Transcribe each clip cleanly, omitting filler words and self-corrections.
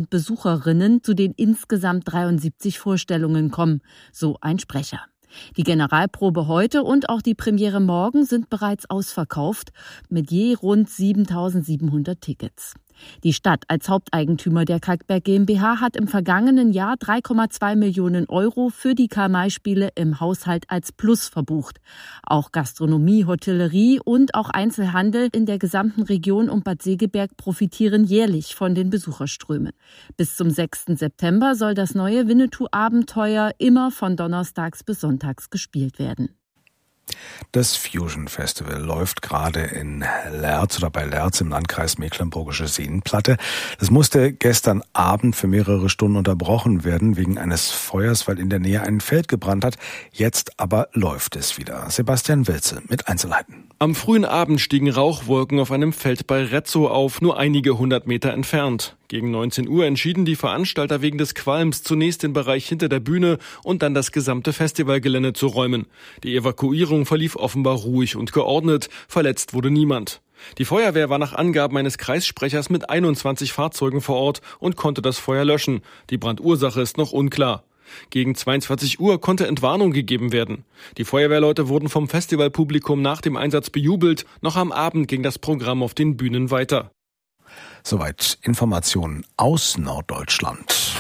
und Besucherinnen zu den insgesamt 73 Vorstellungen kommen, so ein Sprecher. Die Generalprobe heute und auch die Premiere morgen sind bereits ausverkauft, mit je rund 7.700 Tickets. Die Stadt als Haupteigentümer der Kalkberg GmbH hat im vergangenen Jahr 3,2 Millionen Euro für die Karl-May-Spiele im Haushalt als Plus verbucht. Auch Gastronomie, Hotellerie und auch Einzelhandel in der gesamten Region um Bad Segeberg profitieren jährlich von den Besucherströmen. Bis zum 6. September soll das neue Winnetou-Abenteuer immer von donnerstags bis sonntags gespielt werden. Das Fusion Festival läuft gerade in Lerz oder bei Lerz im Landkreis Mecklenburgische Seenplatte. Das musste gestern Abend für mehrere Stunden unterbrochen werden wegen eines Feuers, weil in der Nähe ein Feld gebrannt hat. Jetzt aber läuft es wieder. Sebastian Wilze mit Einzelheiten. Am frühen Abend stiegen Rauchwolken auf einem Feld bei Rezzow auf, nur einige 100 Meter entfernt. Gegen 19 Uhr entschieden die Veranstalter wegen des Qualms zunächst den Bereich hinter der Bühne und dann das gesamte Festivalgelände zu räumen. Die Evakuierung verlief offenbar ruhig und geordnet, verletzt wurde niemand. Die Feuerwehr war nach Angaben eines Kreissprechers mit 21 Fahrzeugen vor Ort und konnte das Feuer löschen. Die Brandursache ist noch unklar. Gegen 22 Uhr konnte Entwarnung gegeben werden. Die Feuerwehrleute wurden vom Festivalpublikum nach dem Einsatz bejubelt. Noch am Abend ging das Programm auf den Bühnen weiter. Soweit Informationen aus Norddeutschland.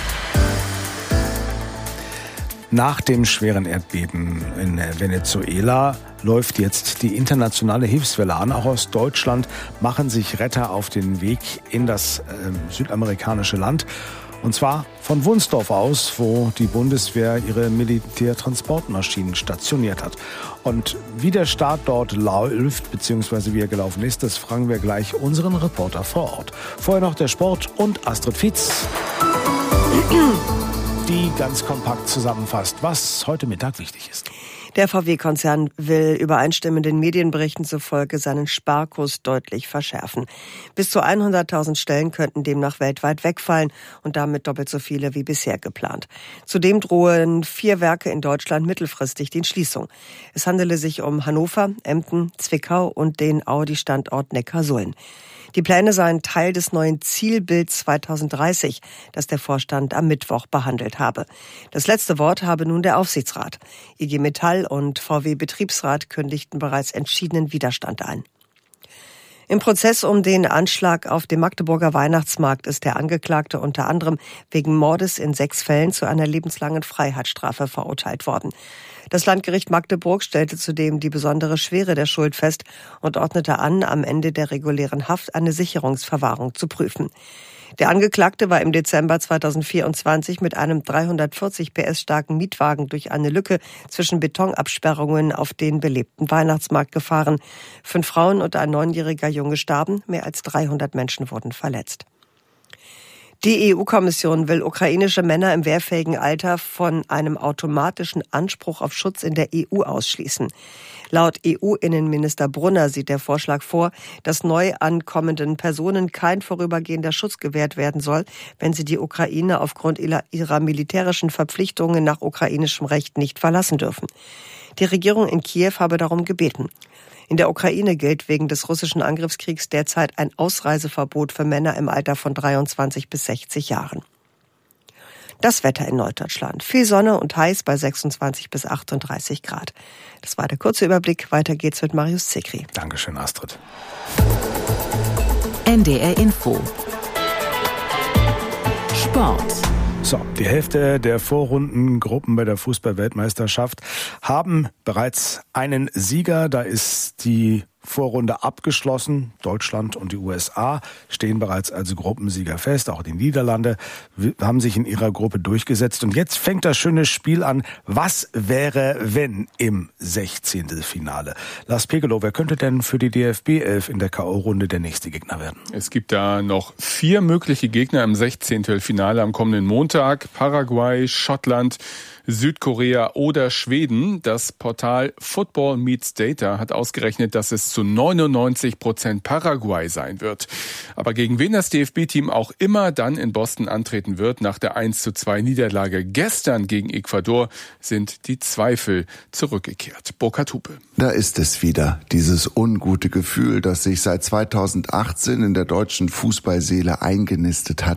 Nach dem schweren Erdbeben in Venezuela läuft jetzt die internationale Hilfswelle an. Auch aus Deutschland machen sich Retter auf den Weg in das südamerikanische Land. Und zwar von Wunsdorf aus, wo die Bundeswehr ihre Militärtransportmaschinen stationiert hat. Und wie der Start dort läuft, beziehungsweise wie er gelaufen ist, das fragen wir gleich unseren Reporter vor Ort. Vorher noch der Sport und Astrid Fietz, die ganz kompakt zusammenfasst, was heute Mittag wichtig ist. Der VW-Konzern will übereinstimmenden Medienberichten zufolge seinen Sparkurs deutlich verschärfen. Bis zu 100.000 Stellen könnten demnach weltweit wegfallen und damit doppelt so viele wie bisher geplant. Zudem drohen 4 Werke in Deutschland mittelfristig die Schließung. Es handele sich um Hannover, Emden, Zwickau und den Audi-Standort Neckarsulm. Die Pläne seien Teil des neuen Zielbilds 2030, das der Vorstand am Mittwoch behandelt habe. Das letzte Wort habe nun der Aufsichtsrat. IG Metall und VW-Betriebsrat kündigten bereits entschiedenen Widerstand ein. Im Prozess um den Anschlag auf dem Magdeburger Weihnachtsmarkt ist der Angeklagte unter anderem wegen Mordes in 6 Fällen zu einer lebenslangen Freiheitsstrafe verurteilt worden. Das Landgericht Magdeburg stellte zudem die besondere Schwere der Schuld fest und ordnete an, am Ende der regulären Haft eine Sicherungsverwahrung zu prüfen. Der Angeklagte war im Dezember 2024 mit einem 340 PS starken Mietwagen durch eine Lücke zwischen Betonabsperrungen auf den belebten Weihnachtsmarkt gefahren. 5 Frauen und ein 9-jähriger Junge starben, mehr als 300 Menschen wurden verletzt. Die EU-Kommission will ukrainische Männer im wehrfähigen Alter von einem automatischen Anspruch auf Schutz in der EU ausschließen. Laut EU-Innenminister Brunner sieht der Vorschlag vor, dass neu ankommenden Personen kein vorübergehender Schutz gewährt werden soll, wenn sie die Ukraine aufgrund ihrer militärischen Verpflichtungen nach ukrainischem Recht nicht verlassen dürfen. Die Regierung in Kiew habe darum gebeten. In der Ukraine gilt wegen des russischen Angriffskriegs derzeit ein Ausreiseverbot für Männer im Alter von 23 bis 60 Jahren. Das Wetter in Norddeutschland. Viel Sonne und heiß bei 26 bis 38 Grad. Das war der kurze Überblick. Weiter geht's mit Marius Zekri. Dankeschön, Astrid. NDR Info. Sport. So, die Hälfte der Vorrundengruppen bei der Fußball-Weltmeisterschaft haben bereits einen Sieger. Da ist die Vorrunde abgeschlossen. Deutschland und die USA stehen bereits als Gruppensieger fest. Auch die Niederlande haben sich in ihrer Gruppe durchgesetzt. Und jetzt fängt das schöne Spiel an. Was wäre, wenn im 16. Finale? Lars Pegelow, wer könnte denn für die DFB 11 in der K.O.-Runde der nächste Gegner werden? Es gibt da noch 4 mögliche Gegner im 16. Finale am kommenden Montag. Paraguay, Schottland, Südkorea oder Schweden. Das Portal Football Meets Data hat ausgerechnet, dass es zu 99% Paraguay sein wird. Aber gegen wen das DFB-Team auch immer dann in Boston antreten wird, nach der 1:2 Niederlage gestern gegen Ecuador, sind die Zweifel zurückgekehrt. Burkhard Hupe. Da ist es wieder, dieses ungute Gefühl, das sich seit 2018 in der deutschen Fußballseele eingenistet hat.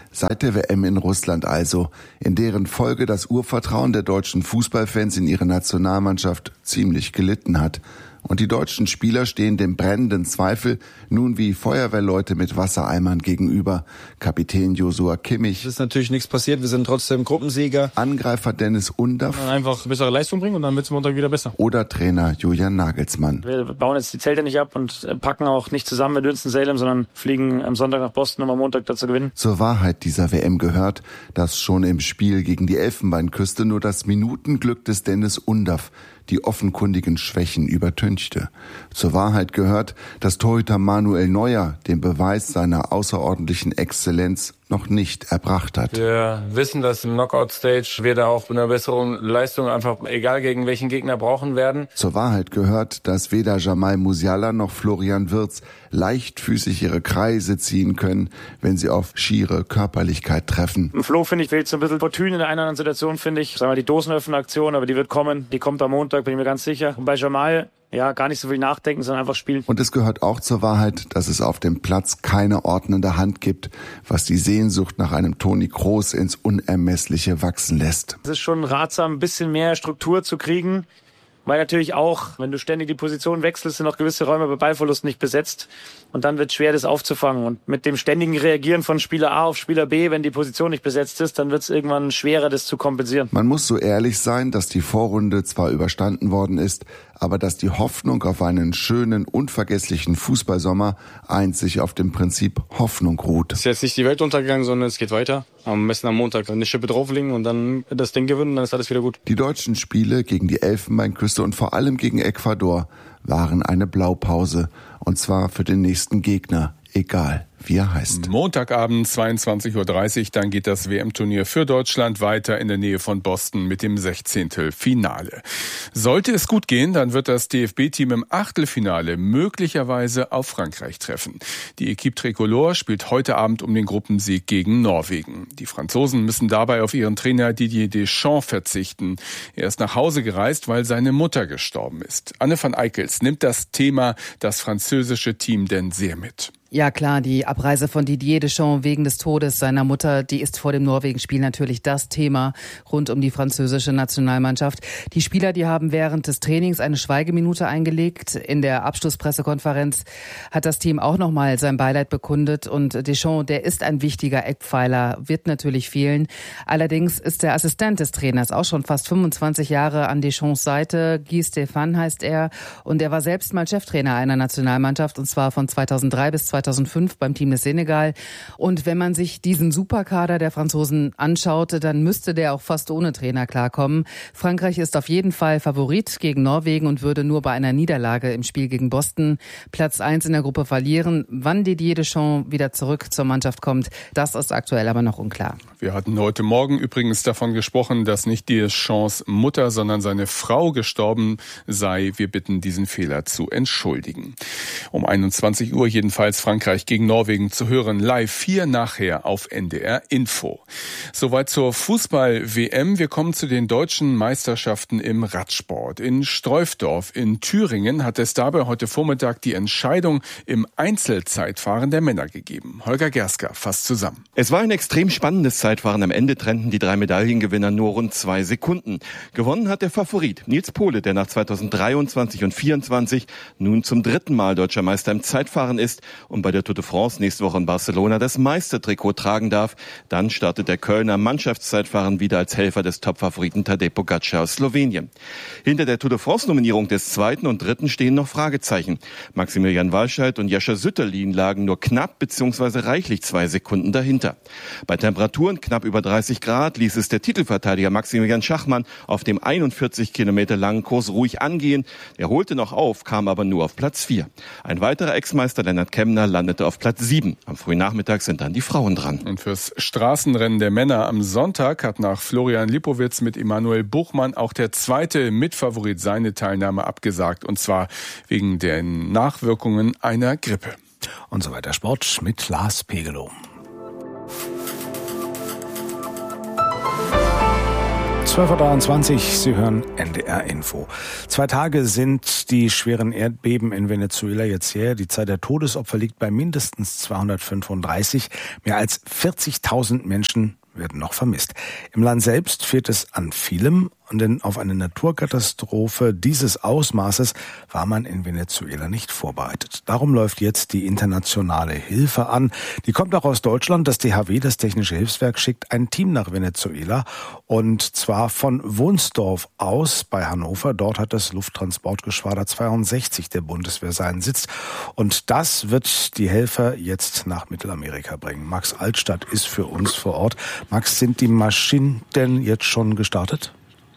Seit der WM in Russland also, in deren Folge das Urvertrauen der deutschen Fußballfans in ihre Nationalmannschaft ziemlich gelitten hat. Und die deutschen Spieler stehen dem brennenden Zweifel nun wie Feuerwehrleute mit Wassereimern gegenüber. Kapitän Joshua Kimmich. Es ist natürlich nichts passiert, wir sind trotzdem Gruppensieger. Angreifer Dennis Undaff. Einfach bessere Leistung bringen und dann wird es Montag wieder besser. Oder Trainer Julian Nagelsmann. Wir bauen jetzt die Zelte nicht ab und packen auch nicht zusammen mit Winston-Salem, sondern fliegen am Sonntag nach Boston, um am Montag dazu gewinnen. Zur Wahrheit dieser WM gehört, dass schon im Spiel gegen die Elfenbeinküste nur das Minutenglück des Dennis Undaff die offenkundigen Schwächen übertünchte. Zur Wahrheit gehört, dass Torhüter Manuel Neuer den Beweis seiner außerordentlichen Exzellenz noch nicht erbracht hat. Wir wissen, dass im Knockout-Stage wir da auch eine bessere Leistung einfach, egal gegen welchen Gegner, brauchen werden. Zur Wahrheit gehört, dass weder Jamal Musiala noch Florian Wirtz leichtfüßig ihre Kreise ziehen können, wenn sie auf schiere Körperlichkeit treffen. Flo, finde ich, fehlt so ein bisschen Fortune in der einen oder anderen Situation, finde ich. Sagen wir die Dosenöffner-Aktion, aber die wird kommen. Die kommt am Montag, bin ich mir ganz sicher. Und bei Jamal, ja, gar nicht so viel nachdenken, sondern einfach spielen. Und es gehört auch zur Wahrheit, dass es auf dem Platz keine ordnende Hand gibt, was die Sehnsucht nach einem Toni Kroos ins Unermessliche wachsen lässt. Es ist schon ratsam, ein bisschen mehr Struktur zu kriegen, weil natürlich auch, wenn du ständig die Position wechselst, sind noch gewisse Räume bei Ballverlust nicht besetzt und dann wird es schwer, das aufzufangen. Und mit dem ständigen Reagieren von Spieler A auf Spieler B, wenn die Position nicht besetzt ist, dann wird es irgendwann schwerer, das zu kompensieren. Man muss so ehrlich sein, dass die Vorrunde zwar überstanden worden ist, aber dass die Hoffnung auf einen schönen, unvergesslichen Fußballsommer einzig auf dem Prinzip Hoffnung ruht. Es ist jetzt nicht die Welt untergegangen, sondern es geht weiter. Am besten am Montag eine Schippe drauflegen und dann das Ding gewinnen, dann ist alles wieder gut. Die deutschen Spiele gegen die Elfenbeinküste und vor allem gegen Ecuador waren eine Blaupause. Und zwar für den nächsten Gegner, egal wie er heißt. Montagabend 22:30 Uhr, dann geht das WM-Turnier für Deutschland weiter in der Nähe von Boston mit dem 16. Finale. Sollte es gut gehen, dann wird das DFB-Team im Achtelfinale möglicherweise auf Frankreich treffen. Die Equipe Tricolore spielt heute Abend um den Gruppensieg gegen Norwegen. Die Franzosen müssen dabei auf ihren Trainer Didier Deschamps verzichten. Er ist nach Hause gereist, weil seine Mutter gestorben ist. Anne van Eickels nimmt das Thema das französische Team denn sehr mit. Ja klar, die Abreise von Didier Deschamps wegen des Todes seiner Mutter, die ist vor dem Norwegen-Spiel natürlich das Thema rund um die französische Nationalmannschaft. Die Spieler, die haben während des Trainings eine Schweigeminute eingelegt. In der Abschlusspressekonferenz hat das Team auch nochmal sein Beileid bekundet. Und Deschamps, der ist ein wichtiger Eckpfeiler, wird natürlich fehlen. Allerdings ist der Assistent des Trainers auch schon fast 25 Jahre an Deschamps Seite. Guy Stéphane heißt er. Und er war selbst mal Cheftrainer einer Nationalmannschaft, und zwar von 2003 bis 2005 beim Team des Senegal. Und wenn man sich diesen Superkader der Franzosen anschaute, dann müsste der auch fast ohne Trainer klarkommen. Frankreich ist auf jeden Fall Favorit gegen Norwegen und würde nur bei einer Niederlage im Spiel gegen Boston Platz 1 in der Gruppe verlieren. Wann Didier Deschamps wieder zurück zur Mannschaft kommt, das ist aktuell aber noch unklar. Wir hatten heute Morgen übrigens davon gesprochen, dass nicht Deschamps Mutter, sondern seine Frau gestorben sei. Wir bitten, diesen Fehler zu entschuldigen. Um 21 Uhr jedenfalls Frankreich gegen Norwegen zu hören, live hier nachher auf NDR Info. Soweit zur Fußball-WM. Wir kommen zu den deutschen Meisterschaften im Radsport. In Streufdorf in Thüringen hat es dabei heute Vormittag die Entscheidung im Einzelzeitfahren der Männer gegeben. Holger Gersker fasst zusammen. Es war ein extrem spannendes Zeitfahren. Am Ende trennten die 3 Medaillengewinner nur rund 2 Sekunden. Gewonnen hat der Favorit Nils Pohle, der nach 2023 und 2024 nun zum 3. Mal deutscher Meister im Zeitfahren ist und bei der Tour de France nächste Woche in Barcelona das Meistertrikot tragen darf. Dann startet der Kölner Mannschaftszeitfahren wieder als Helfer des Topfavoriten Tadej Pogačar aus Slowenien. Hinter der Tour de France-Nominierung des 2. und 3. stehen noch Fragezeichen. Maximilian Walscheid und Jascha Sütterlin lagen nur knapp bzw. reichlich 2 Sekunden dahinter. Bei Temperaturen knapp über 30 Grad ließ es der Titelverteidiger Maximilian Schachmann auf dem 41 Kilometer langen Kurs ruhig angehen. Er holte noch auf, kam aber nur auf Platz 4. Ein weiterer Ex-Meister, Lennart Kemner, landete auf Platz 7. Am frühen Nachmittag sind dann die Frauen dran. Und fürs Straßenrennen der Männer am Sonntag hat nach Florian Lipowitz mit Emanuel Buchmann auch der zweite Mitfavorit seine Teilnahme abgesagt. Und zwar wegen der Nachwirkungen einer Grippe. Und so weiter Sport mit Lars Pegelow. 12.23 Uhr, Sie hören NDR Info. 2 Tage sind die schweren Erdbeben in Venezuela jetzt her. Die Zahl der Todesopfer liegt bei mindestens 235. Mehr als 40.000 Menschen werden noch vermisst. Im Land selbst fehlt es an vielem, denn auf eine Naturkatastrophe dieses Ausmaßes war man in Venezuela nicht vorbereitet. Darum läuft jetzt die internationale Hilfe an. Die kommt auch aus Deutschland. Das THW, das Technische Hilfswerk, schickt ein Team nach Venezuela, und zwar von Wunsdorf aus bei Hannover. Dort hat das Lufttransportgeschwader 62 der Bundeswehr seinen Sitz, und das wird die Helfer jetzt nach Mittelamerika bringen. Max Altstadt ist für uns vor Ort. Max, sind die Maschinen denn jetzt schon gestartet?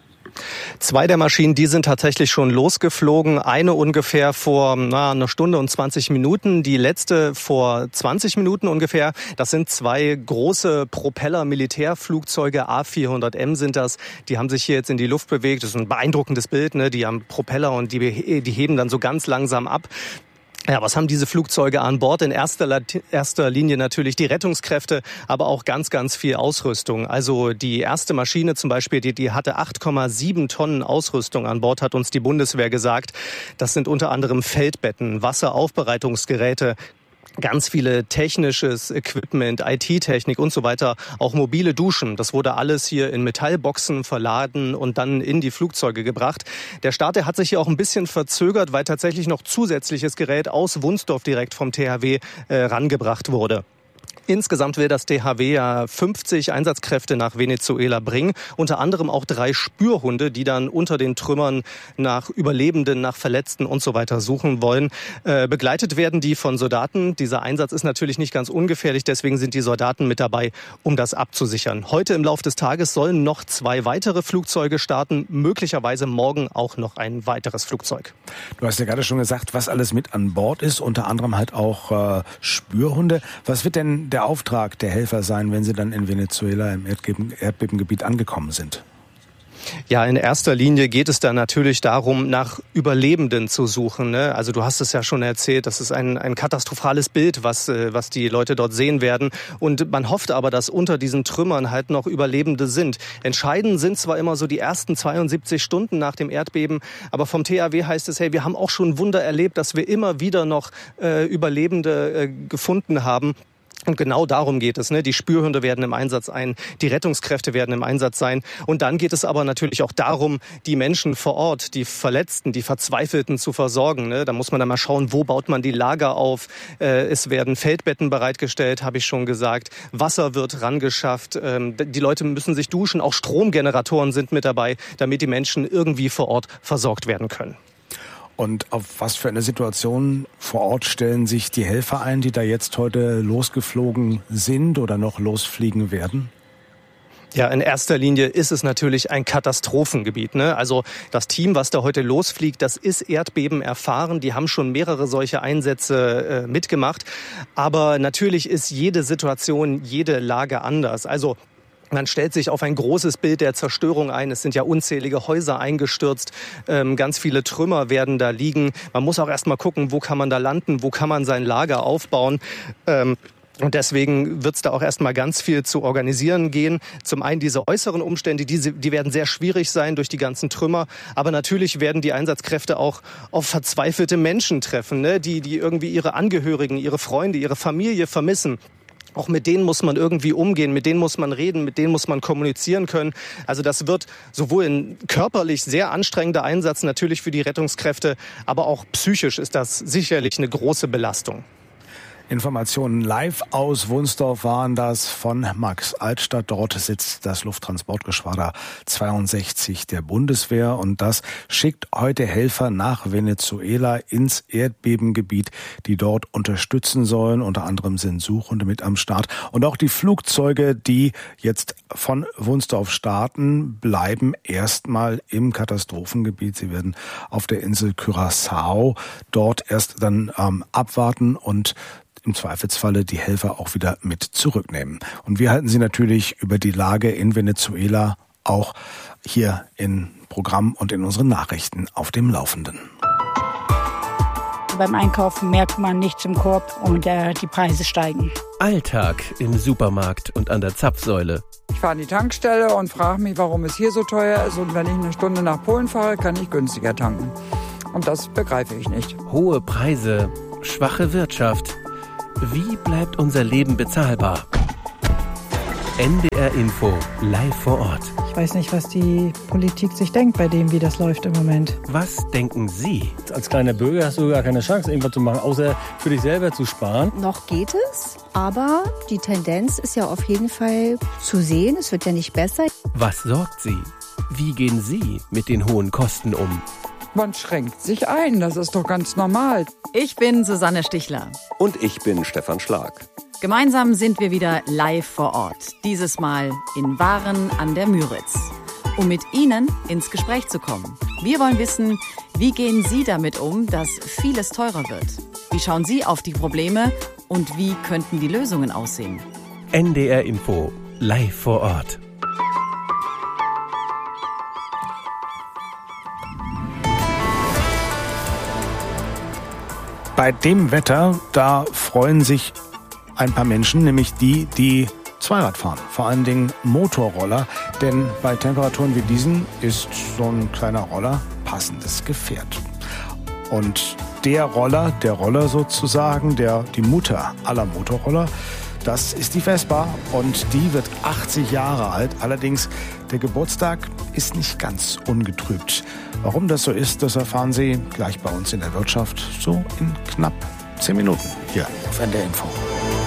2 der Maschinen, die sind tatsächlich schon losgeflogen. Eine ungefähr vor einer Stunde und 20 Minuten. Die letzte vor 20 Minuten ungefähr. Das sind 2 große Propeller-Militärflugzeuge. A400M sind das. Die haben sich hier jetzt in die Luft bewegt. Das ist ein beeindruckendes Bild, ne? Die haben Propeller und die heben dann so ganz langsam ab. Ja, was haben diese Flugzeuge an Bord? In erster Linie natürlich die Rettungskräfte, aber auch ganz, ganz viel Ausrüstung. Also die erste Maschine zum Beispiel, die hatte 8,7 Tonnen Ausrüstung an Bord, hat uns die Bundeswehr gesagt. Das sind unter anderem Feldbetten, Wasseraufbereitungsgeräte, ganz viele technisches Equipment, IT-Technik und so weiter, auch mobile Duschen. Das wurde alles hier in Metallboxen verladen und dann in die Flugzeuge gebracht. Der Start, der hat sich hier auch ein bisschen verzögert, weil tatsächlich noch zusätzliches Gerät aus Wunsdorf direkt vom THW rangebracht wurde. Insgesamt will das THW ja 50 Einsatzkräfte nach Venezuela bringen, unter anderem auch 3 Spürhunde, die dann unter den Trümmern nach Überlebenden, nach Verletzten und so weiter suchen wollen. Begleitet werden die von Soldaten. Dieser Einsatz ist natürlich nicht ganz ungefährlich, deswegen sind die Soldaten mit dabei, um das abzusichern. Heute im Laufe des Tages sollen noch 2 weitere Flugzeuge starten, möglicherweise morgen auch noch ein weiteres Flugzeug. Du hast ja gerade schon gesagt, was alles mit an Bord ist, unter anderem halt auch Spürhunde. Was wird denn der Auftrag der Helfer sein, wenn sie dann in Venezuela im Erdbebengebiet angekommen sind? Ja, in erster Linie geht es da natürlich darum, nach Überlebenden zu suchen, ne? Also du hast es ja schon erzählt, das ist ein katastrophales Bild, was die Leute dort sehen werden. Und man hofft aber, dass unter diesen Trümmern halt noch Überlebende sind. Entscheidend sind zwar immer so die ersten 72 Stunden nach dem Erdbeben, aber vom THW heißt es, hey, wir haben auch schon Wunder erlebt, dass wir immer wieder noch Überlebende gefunden haben. Und genau darum geht es, ne? Die Spürhunde werden im Einsatz sein, die Rettungskräfte werden im Einsatz sein. Und dann geht es aber natürlich auch darum, die Menschen vor Ort, die Verletzten, die Verzweifelten zu versorgen, ne? Da muss man dann mal schauen, wo baut man die Lager auf. Es werden Feldbetten bereitgestellt, habe ich schon gesagt. Wasser wird rangeschafft. Die Leute müssen sich duschen. Auch Stromgeneratoren sind mit dabei, damit die Menschen irgendwie vor Ort versorgt werden können. Und auf was für eine Situation vor Ort stellen sich die Helfer ein, die da jetzt heute losgeflogen sind oder noch losfliegen werden? Ja, in erster Linie ist es natürlich ein Katastrophengebiet, ne? Also das Team, was da heute losfliegt, das ist Erdbeben erfahren. Die haben schon mehrere solche Einsätze mitgemacht. Aber natürlich ist jede Situation, jede Lage anders. Also man stellt sich auf ein großes Bild der Zerstörung ein. Es sind ja unzählige Häuser eingestürzt. Ganz viele Trümmer werden da liegen. Man muss auch erst mal gucken, wo kann man da landen, wo kann man sein Lager aufbauen. Und deswegen wird es da auch erstmal ganz viel zu organisieren gehen. Zum einen diese äußeren Umstände, die werden sehr schwierig sein durch die ganzen Trümmer. Aber natürlich werden die Einsatzkräfte auch auf verzweifelte Menschen treffen, ne? Die irgendwie ihre Angehörigen, ihre Freunde, ihre Familie vermissen. Auch mit denen muss man irgendwie umgehen, mit denen muss man reden, mit denen muss man kommunizieren können. Also das wird sowohl ein körperlich sehr anstrengender Einsatz natürlich für die Rettungskräfte, aber auch psychisch ist das sicherlich eine große Belastung. Informationen live aus Wunsdorf waren das von Max Altstadt. Dort sitzt das Lufttransportgeschwader 62 der Bundeswehr, und das schickt heute Helfer nach Venezuela ins Erdbebengebiet, die dort unterstützen sollen. Unter anderem sind Suchhunde mit am Start. Und auch die Flugzeuge, die jetzt von Wunsdorf starten, bleiben erstmal im Katastrophengebiet. Sie werden auf der Insel Curaçao dort erst dann abwarten und im Zweifelsfalle die Helfer auch wieder mit zurücknehmen. Und wir halten Sie natürlich über die Lage in Venezuela auch hier im Programm und in unseren Nachrichten auf dem Laufenden. Beim Einkaufen merkt man nichts im Korb und die Preise steigen. Alltag im Supermarkt und an der Zapfsäule. fahre an die Tankstelle und frage mich, warum es hier so teuer ist. Und wenn ich eine Stunde nach Polen fahre, kann ich günstiger tanken. Und das begreife ich nicht. Hohe Preise, schwache Wirtschaft. Wie bleibt unser Leben bezahlbar? NDR Info, live vor Ort. Ich weiß nicht, was die Politik sich denkt bei dem, wie das läuft im Moment. Was denken Sie? Als kleiner Bürger hast du gar keine Chance, irgendwas zu machen, außer für dich selber zu sparen. Noch geht es, aber die Tendenz ist ja auf jeden Fall zu sehen. Es wird ja nicht besser. Was sorgt Sie? Wie gehen Sie mit den hohen Kosten um? Man schränkt sich ein, das ist doch ganz normal. Ich bin Susanne Stichler. Und ich bin Stefan Schlag. Gemeinsam sind wir wieder live vor Ort. Dieses Mal in Waren an der Müritz. Um mit Ihnen ins Gespräch zu kommen. Wir wollen wissen, wie gehen Sie damit um, dass vieles teurer wird? Wie schauen Sie auf die Probleme und wie könnten die Lösungen aussehen? NDR Info, live vor Ort. Bei dem Wetter, da freuen sich ein paar Menschen, nämlich die Zweirad fahren, vor allen Dingen Motorroller, denn bei Temperaturen wie diesen ist so ein kleiner Roller passendes Gefährt. Und der Roller sozusagen, die Mutter aller Motorroller, das ist die Vespa und die wird 80 Jahre alt. Allerdings, der Geburtstag ist nicht ganz ungetrübt. Warum das so ist, das erfahren Sie gleich bei uns in der Wirtschaft, so in knapp 10 Minuten hier auf NDR Info.